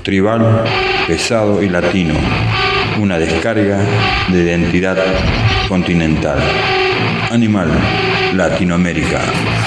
tribal, pesado y latino, una descarga de identidad continental. Animal, Latinoamérica.